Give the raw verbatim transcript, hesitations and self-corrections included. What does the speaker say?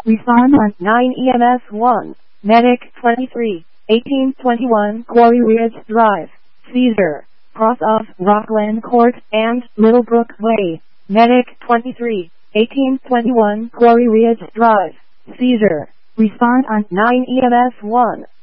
Respond on nine E M S one. Medic twenty-three, eighteen twenty-one Quarry Ridge Drive, Cedar, cross of Rockland Court and Littlebrook Way. Medic twenty-three, eighteen twenty-one Quarry Ridge Drive, Cedar. Respond on nine E M S one.